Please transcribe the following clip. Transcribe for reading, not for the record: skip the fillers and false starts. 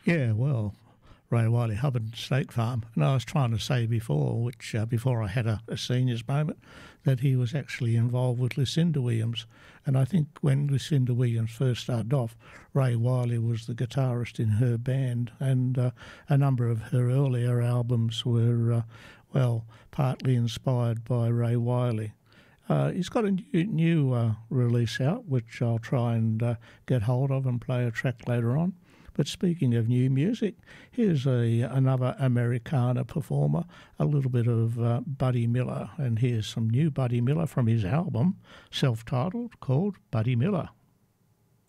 Yeah, well, Ray Wiley, Hubbard State Farm. And I was trying to say before, before I had a seniors moment, that he was actually involved with Lucinda Williams. And I think when Lucinda Williams first started off, Ray Wiley was the guitarist in her band, and a number of her earlier albums were, partly inspired by Ray Wiley. He's got a new release out, which I'll try and get hold of and play a track later on. But speaking of new music, here's another Americana performer, a little bit of Buddy Miller. And here's some new Buddy Miller from his album, self-titled, called Buddy Miller.